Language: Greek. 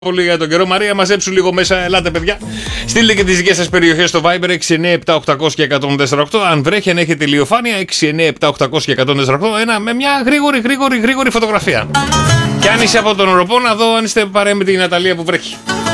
Πολύ για τον καιρό. Μαρία, μαζέψου λίγο μέσα. Ελάτε, παιδιά. Στείλτε και τις δικές σας περιοχές στο Viber 697-800 και 148. Αν βρέχει, αν έχετε ηλιοφάνεια, 697-800 και 148. Με μια γρήγορη φωτογραφία. Και αν είσαι από τον Οροπό, να δω αν είστε παρέα με την Ναταλία που βρέχει.